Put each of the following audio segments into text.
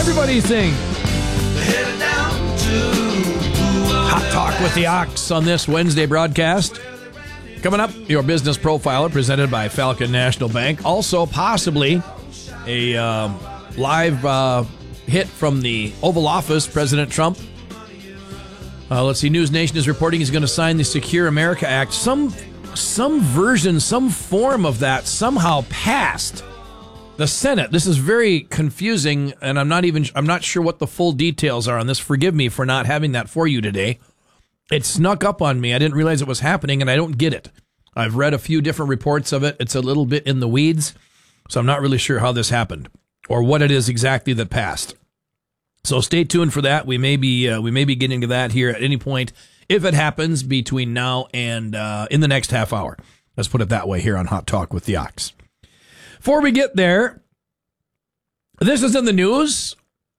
Everybody sing. Hot Talk with the Ox on this Wednesday broadcast. Coming up, your business profiler presented by Falcon National Bank. Also, possibly a live hit from the Oval Office, President Trump. Let's see, News Nation is reporting he's going to sign the Secure America Act. Some version, some form of that somehow passed the Senate. This is very confusing, and I'm not sure what the full details are on this. Forgive me for not having that for you today. It snuck up on me. I didn't realize it was happening, and I don't get it. I've read a few different reports of it. It's a little bit in the weeds, so I'm not really sure how this happened or what it is exactly that passed. So stay tuned for that. We may be getting to that here at any point if it happens between now and in the next half hour. Let's put it that way here on Hot Talk with the Ox. Before we get there, this is in the news.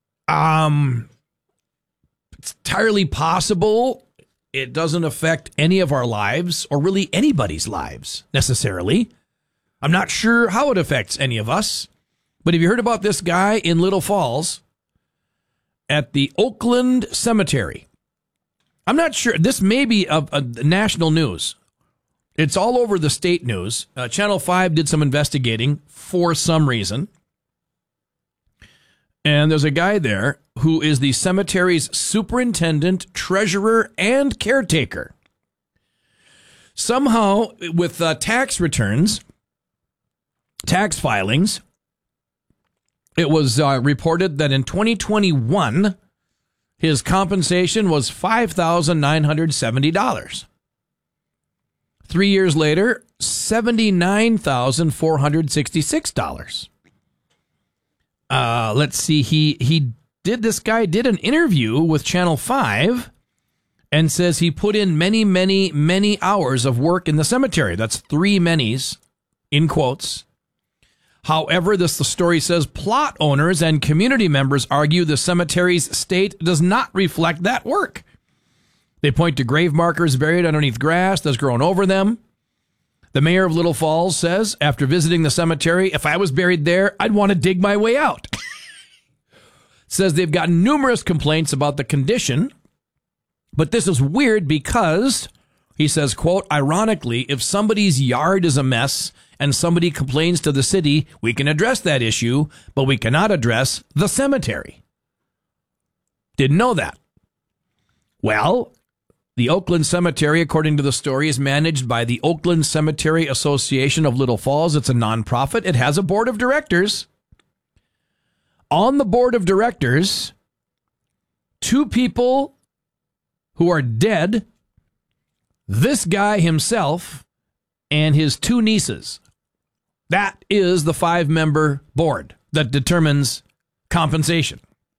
It's entirely possible it doesn't affect any of our lives or really anybody's lives necessarily. I'm not sure how it affects any of us. But have you heard about this guy in Little Falls at the Oakland Cemetery? I'm not sure. This may be a national news. It's all over the state news. Channel 5 did some investigating for some reason. And there's a guy there who is the cemetery's superintendent, treasurer, and caretaker. Somehow, with tax returns, tax filings, it was reported that in 2021, his compensation was $5,970. 3 years later, $79,466. Let's see. This guy did an interview with Channel 5 and says he put in many, many, many hours of work in the cemetery. That's three manys, in quotes. However, the story says plot owners and community members argue the cemetery's state does not reflect that work. They point to grave markers buried underneath grass that's grown over them. The mayor of Little Falls says, after visiting the cemetery, if I was buried there, I'd want to dig my way out. Says they've gotten numerous complaints about the condition, but this is weird because, he says, quote, ironically, if somebody's yard is a mess and somebody complains to the city, we can address that issue, but we cannot address the cemetery. Didn't know that. Well, the Oakland Cemetery, according to the story, is managed by the Oakland Cemetery Association of Little Falls. It's a nonprofit. It has a board of directors. On the board of directors, two people who are dead, this guy himself, and his two nieces. That is the 5-member board that determines compensation.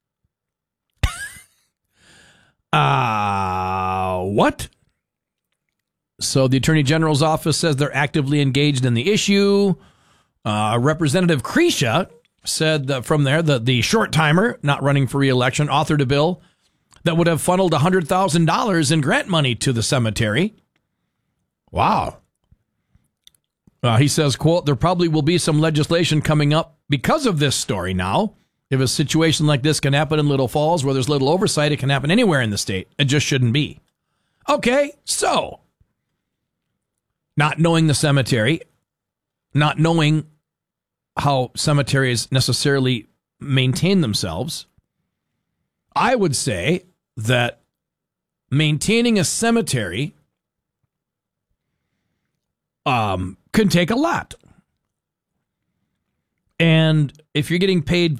What? So the Attorney General's office says they're actively engaged in the issue. Representative Krisha said that from there that the short timer, not running for re-election, authored a bill that would have funneled $100,000 in grant money to the cemetery. Wow. He says, quote, there probably will be some legislation coming up because of this story now. If a situation like this can happen in Little Falls where there's little oversight, it can happen anywhere in the state. It just shouldn't be. Okay, so not knowing the cemetery, not knowing how cemeteries necessarily maintain themselves, I would say that maintaining a cemetery can take a lot. And if you're getting paid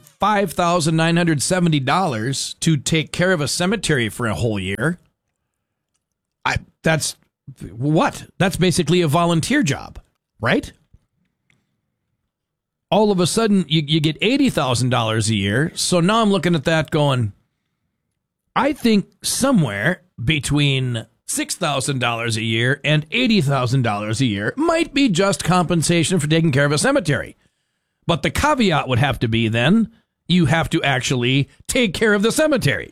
$5,970 to take care of a cemetery for a whole year, that's what? That's basically a volunteer job, right? All of a sudden, you get $80,000 a year. So now I'm looking at that going, I think somewhere between $6,000 a year and $80,000 a year might be just compensation for taking care of a cemetery. But the caveat would have to be then, you have to actually take care of the cemetery.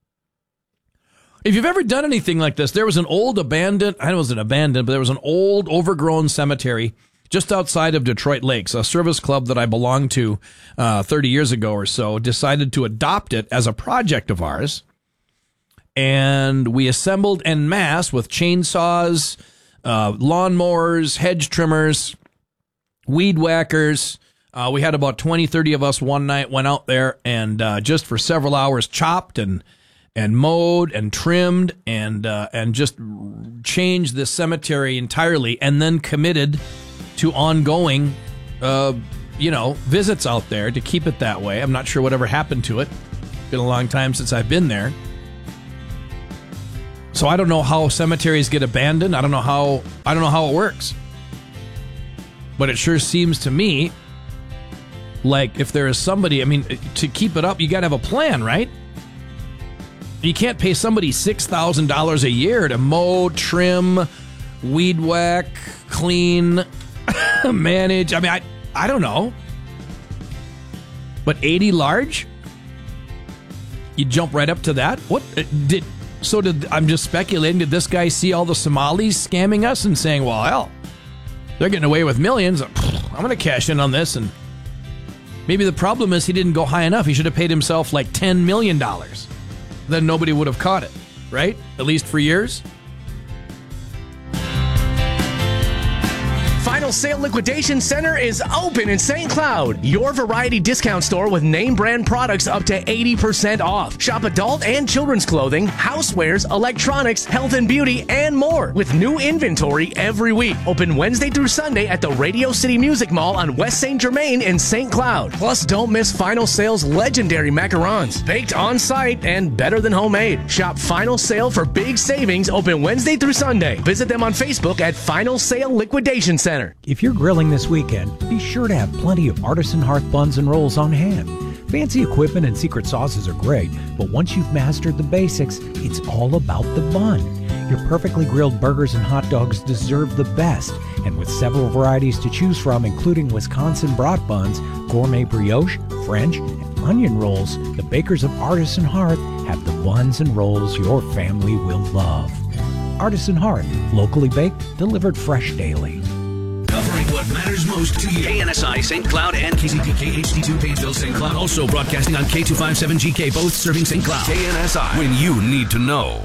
If you've ever done anything like this, there was an old abandoned, I don't know if it was an abandoned, but there was an old overgrown cemetery just outside of Detroit Lakes. A service club that I belonged to 30 years ago or so decided to adopt it as a project of ours. And we assembled en masse with chainsaws, lawnmowers, hedge trimmers, weed whackers. We had about 20, 30 of us one night, went out there and just for several hours chopped and mowed and trimmed and just changed this cemetery entirely, and then committed to ongoing, visits out there to keep it that way. I'm not sure whatever happened to it. Been a long time since I've been there. So I don't know how cemeteries get abandoned. I don't know how it works. But it sure seems to me like if there is somebody, to keep it up, you got to have a plan, right? You can't pay somebody $6,000 a year to mow, trim, weed whack, clean, manage. I don't know. But 80 large? You jump right up to that? I'm just speculating, did this guy see all the Somalis scamming us and saying, well, hell, they're getting away with millions. I'm going to cash in on this. And maybe the problem is he didn't go high enough. He should have paid himself like $10 million. Then nobody would have caught it, right? At least for years. Final Sale Liquidation Center is open in St. Cloud. Your variety discount store with name brand products up to 80% off. Shop adult and children's clothing, housewares, electronics, health and beauty, and more. With new inventory every week. Open Wednesday through Sunday at the Radio City Music Mall on West St. Germain in St. Cloud. Plus, don't miss Final Sale's legendary macarons. Baked on site and better than homemade. Shop Final Sale for big savings open Wednesday through Sunday. Visit them on Facebook at Final Sale Liquidation Center. If you're grilling this weekend, be sure to have plenty of Artisan Hearth buns and rolls on hand. Fancy equipment and secret sauces are great, but once you've mastered the basics, it's all about the bun. Your perfectly grilled burgers and hot dogs deserve the best, and with several varieties to choose from, including Wisconsin brat buns, gourmet brioche, French, and onion rolls, the bakers of Artisan Hearth have the buns and rolls your family will love. Artisan Hearth, locally baked, delivered fresh daily. Covering what matters most to you. KNSI St. Cloud and KZPK HD2 Painesville St. Cloud. Also broadcasting on K257GK, both serving St. Cloud. KNSI, when you need to know.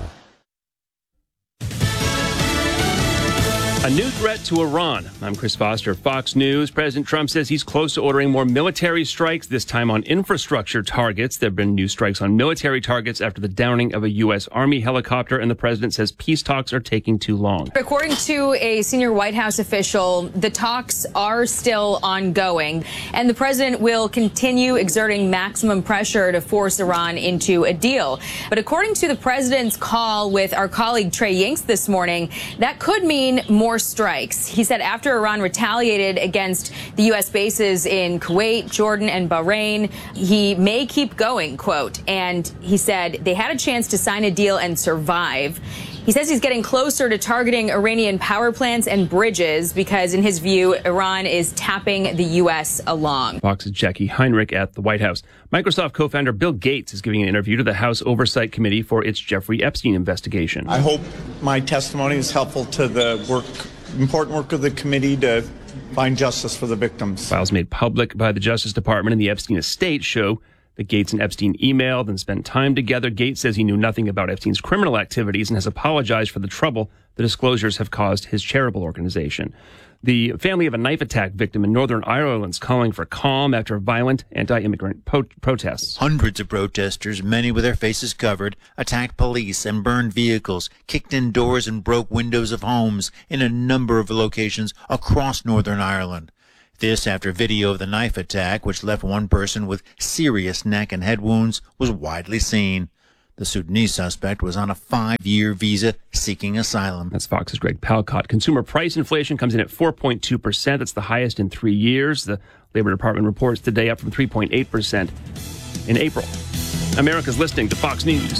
A new threat to Iran. I'm Chris Foster, Fox News. President Trump says he's close to ordering more military strikes, this time on infrastructure targets. There have been new strikes on military targets after the downing of a U.S. Army helicopter, and the president says peace talks are taking too long. According to a senior White House official, the talks are still ongoing, and the president will continue exerting maximum pressure to force Iran into a deal. But according to the president's call with our colleague Trey Yingst this morning, that could mean more strikes. He said after Iran retaliated against the U.S. bases in Kuwait, Jordan, and Bahrain, he may keep going, quote. And he said they had a chance to sign a deal and survive. He says he's getting closer to targeting Iranian power plants and bridges because, in his view, Iran is tapping the U.S. along. Fox's Jackie Heinrich at the White House. Microsoft co-founder Bill Gates is giving an interview to the House Oversight Committee for its Jeffrey Epstein investigation. I hope my testimony is helpful to the important work of the committee to find justice for the victims. Files made public by the Justice Department and the Epstein estate show that Gates and Epstein emailed and spent time together. Gates says he knew nothing about Epstein's criminal activities and has apologized for the trouble the disclosures have caused his charitable organization. The family of a knife attack victim in Northern Ireland is calling for calm after violent anti-immigrant protests. Hundreds of protesters, many with their faces covered, attacked police and burned vehicles, kicked in doors and broke windows of homes in a number of locations across Northern Ireland. This after video of the knife attack, which left one person with serious neck and head wounds, was widely seen. The Sudanese suspect was on a 5-year visa seeking asylum. That's Fox's Greg Palcott. Consumer price inflation comes in at 4.2%. That's the highest in 3 years. The Labor Department reports today up from 3.8% in April. America's listening to Fox News.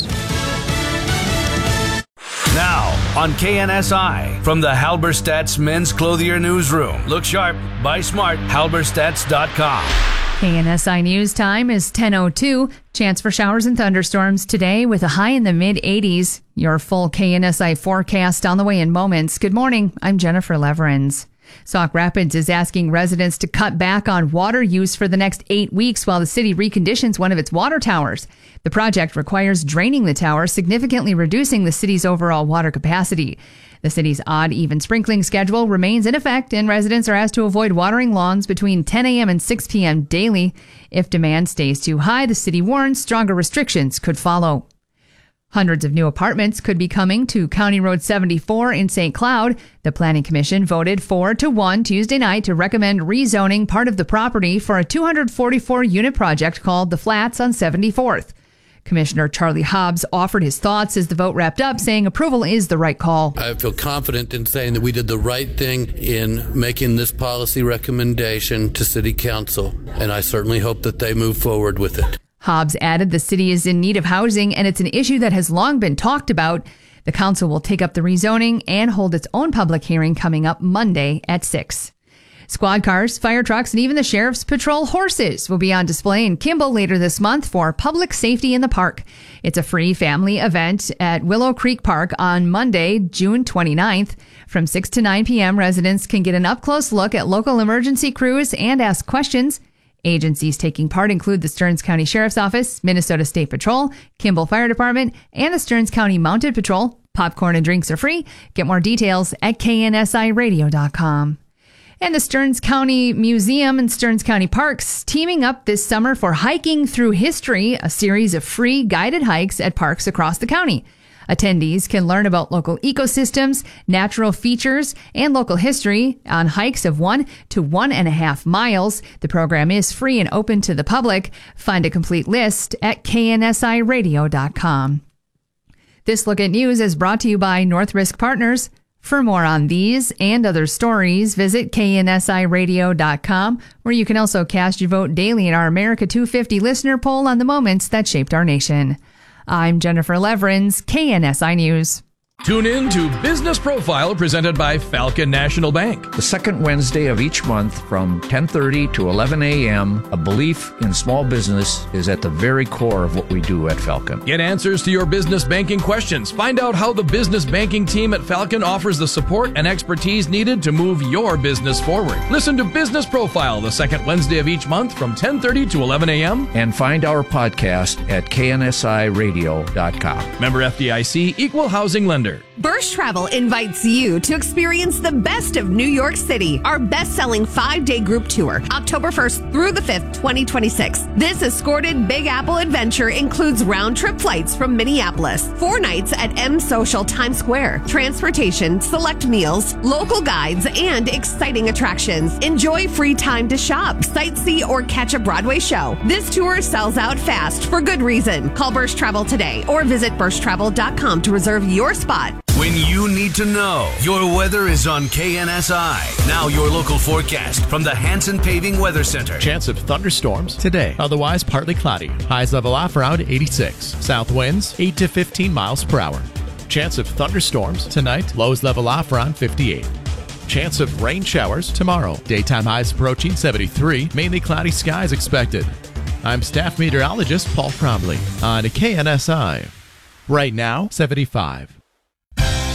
Now on KNSI from the Halberstadt's Men's Clothier Newsroom. Look sharp, buy smart, halberstadts.com. KNSI News time is 10:02. Chance for showers and thunderstorms today with a high in the mid-80s. Your full KNSI forecast on the way in moments. Good morning. I'm Jennifer Leverins. Sauk Rapids is asking residents to cut back on water use for the next 8 weeks while the city reconditions one of its water towers. The project requires draining the tower, significantly reducing the city's overall water capacity. The city's odd-even sprinkling schedule remains in effect, and residents are asked to avoid watering lawns between 10 a.m. and 6 p.m. daily. If demand stays too high, the city warns stronger restrictions could follow. Hundreds of new apartments could be coming to County Road 74 in St. Cloud. The Planning Commission voted 4-1 Tuesday night to recommend rezoning part of the property for a 244-unit project called The Flats on 74th. Commissioner Charlie Hobbs offered his thoughts as the vote wrapped up, saying approval is the right call. I feel confident in saying that we did the right thing in making this policy recommendation to City Council, and I certainly hope that they move forward with it. Hobbs added the city is in need of housing, and it's an issue that has long been talked about. The council will take up the rezoning and hold its own public hearing coming up Monday at 6. Squad cars, fire trucks, and even the Sheriff's Patrol horses will be on display in Kimball later this month for Public Safety in the Park. It's a free family event at Willow Creek Park on Monday, June 29th. From 6 to 9 p.m., residents can get an up-close look at local emergency crews and ask questions. Agencies taking part include the Stearns County Sheriff's Office, Minnesota State Patrol, Kimball Fire Department, and the Stearns County Mounted Patrol. Popcorn and drinks are free. Get more details at KNSIRadio.com. And the Stearns County Museum and Stearns County Parks teaming up this summer for Hiking Through History, a series of free guided hikes at parks across the county. Attendees can learn about local ecosystems, natural features, and local history on hikes of 1 to 1.5 miles. The program is free and open to the public. Find a complete list at KNSIRadio.com. This Look at News is brought to you by North Risk Partners. For more on these and other stories, visit KNSIRadio.com, where you can also cast your vote daily in our America 250 listener poll on the moments that shaped our nation. I'm Jennifer Leverins, KNSI News. Tune in to Business Profile presented by Falcon National Bank. The second Wednesday of each month from 10:30 to 11 a.m., a belief in small business is at the very core of what we do at Falcon. Get answers to your business banking questions. Find out how the business banking team at Falcon offers the support and expertise needed to move your business forward. Listen to Business Profile the second Wednesday of each month from 10:30 to 11 a.m. And find our podcast at KNSIRadio.com. Member FDIC, Equal Housing Lender. Bursch Travel invites you to experience the best of New York City, our best-selling 5-day group tour, October 1st through the 5th, 2026. This escorted Big Apple adventure includes round-trip flights from Minneapolis, 4 nights at M Social Times Square, transportation, select meals, local guides, and exciting attractions. Enjoy free time to shop, sightsee, or catch a Broadway show. This tour sells out fast for good reason. Call Bursch Travel today or visit burschtravel.com to reserve your spot. When you need to know, your weather is on KNSI. Now your local forecast from the Hanson Paving Weather Center. Chance of thunderstorms today. Otherwise partly cloudy. Highs level off around 86. South winds 8 to 15 miles per hour. Chance of thunderstorms tonight. Lows level off around 58. Chance of rain showers tomorrow. Daytime highs approaching 73. Mainly cloudy skies expected. I'm staff meteorologist Paul Cromley on KNSI. Right now, 75.